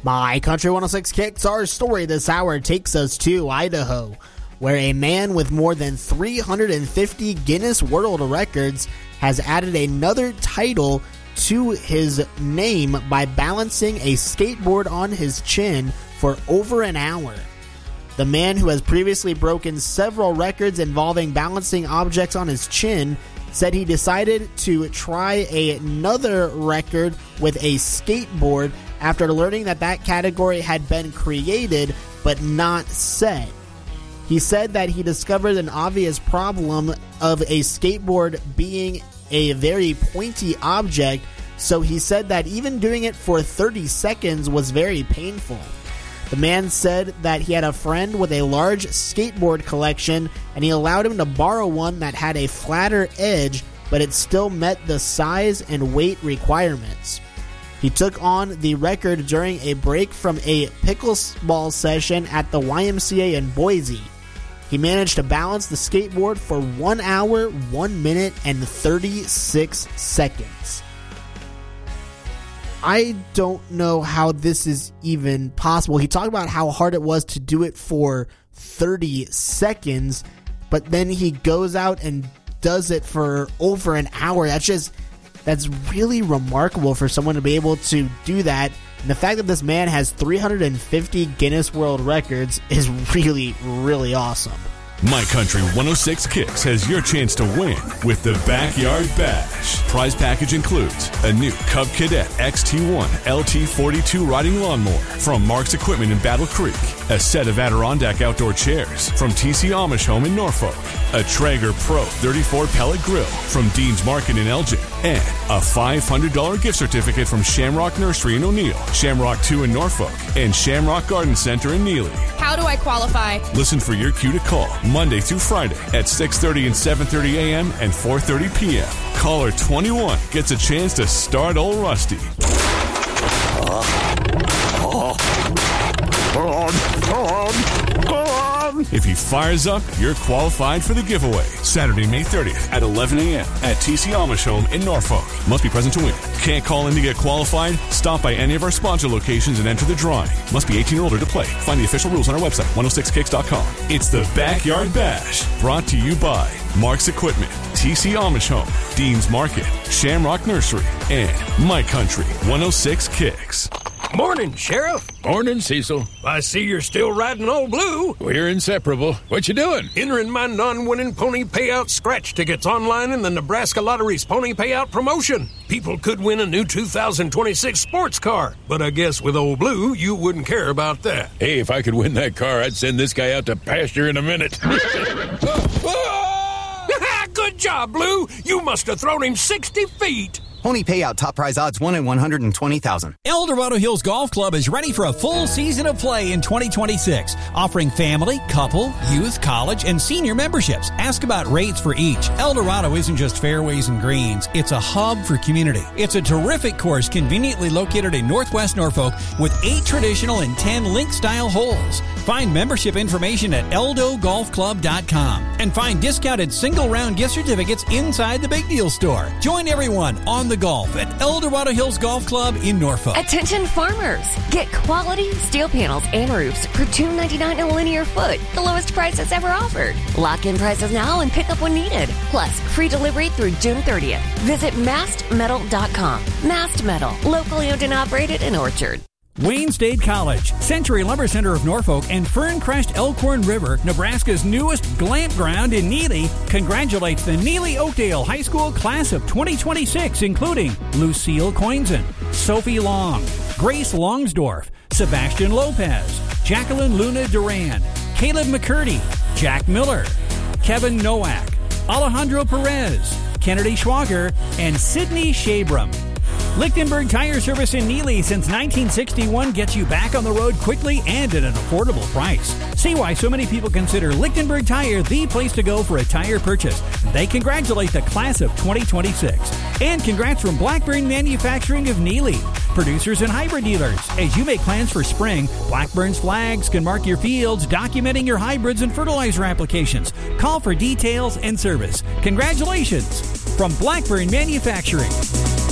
My Country 106 Kicks, our story this hour takes us to Idaho, where a man with more than 350 Guinness World Records has added another title to his name by balancing a skateboard on his chin for over an hour. The man, who has previously broken several records involving balancing objects on his chin, said he decided to try another record with a skateboard after learning that category had been created but not set. He said that he discovered an obvious problem of a skateboard being a very pointy object, so he said that even doing it for 30 seconds was very painful. The man said that he had a friend with a large skateboard collection, and he allowed him to borrow one that had a flatter edge, but it still met the size and weight requirements. He took on the record during a break from a pickleball session at the YMCA in Boise. He managed to balance the skateboard for 1 hour, 1 minute, and 36 seconds. I don't know how this is even possible. He talked about how hard it was to do it for 30 seconds, but then he goes out and does it for over an hour. That's really remarkable for someone to be able to do that. And the fact that this man has 350 Guinness World Records is really, really awesome. My Country 106 Kicks has your chance to win with the Backyard Bash. Prize package includes a new Cub Cadet XT1 LT42 riding lawnmower from Mark's Equipment in Battle Creek, a set of Adirondack outdoor chairs from TC Amish Home in Norfolk, a Traeger Pro 34 pellet grill from Dean's Market in Elgin, and a $500 gift certificate from Shamrock Nursery in O'Neill, Shamrock 2 in Norfolk, and Shamrock Garden Center in Neely. How do I qualify? Listen for your cue to call Monday through Friday at 6:30 and 7:30 a.m. and 4:30 p.m. Caller 21 gets a chance to start old Rusty. If he fires up, you're qualified for the giveaway. Saturday, May 30th at 11 a.m. at TC Amish Home in Norfolk. Must be present to win. Can't call in to get qualified? Stop by any of our sponsor locations and enter the drawing. Must be 18 or older to play. Find the official rules on our website, 106kicks.com. It's the Backyard Bash, brought to you by Mark's Equipment, TC Amish Home, Dean's Market, Shamrock Nursery, and My Country 106 Kicks. Morning, Sheriff. Morning, Cecil. I see you're still riding Old Blue. We're inseparable. What you doing? Entering my non-winning pony payout scratch tickets online in the Nebraska Lottery's pony payout promotion. People could win a new 2026 sports car, but I guess with Old Blue, you wouldn't care about that. Hey, if I could win that car, I'd send this guy out to pasture in a minute. Good job, Blue. You must have thrown him 60 feet. Pony payout, top prize odds 1 in 120,000. El Dorado Hills Golf Club is ready for a full season of play in 2026, offering family, couple, youth, college, and senior memberships. Ask about rates for each. El Dorado isn't just fairways and greens. It's a hub for community. It's a terrific course conveniently located in northwest Norfolk with 8 traditional and 10 link-style holes. Find membership information at eldogolfclub.com and find discounted single-round gift certificates inside the Big Deal store. Join everyone on the golf at El Dorado Hills Golf Club in Norfolk. Attention farmers! Get quality steel panels and roofs for $2.99 a linear foot, the lowest prices ever offered. Lock in prices now and pick up when needed. Plus, free delivery through June 30th. Visit mastmetal.com. Mast Metal, locally owned and operated in Orchard. Wayne State College, Century Lumber Center of Norfolk, and Ferncrest Elkhorn River, Nebraska's newest glamp ground in Neely, congratulates the Neely Oakdale High School class of 2026, including Lucille Coinson, Sophie Long, Grace Longsdorf, Sebastian Lopez, Jacqueline Luna Duran, Caleb McCurdy, Jack Miller, Kevin Nowak, Alejandro Perez, Kennedy Schwager, and Sydney Shabram. Lichtenberg Tire Service in Neely since 1961 gets you back on the road quickly and at an affordable price. See why so many people consider Lichtenberg Tire the place to go for a tire purchase. They congratulate the class of 2026. And congrats from Blackburn Manufacturing of Neely, producers and hybrid dealers. As you make plans for spring, Blackburn's flags can mark your fields, documenting your hybrids and fertilizer applications. Call for details and service. Congratulations from Blackburn Manufacturing.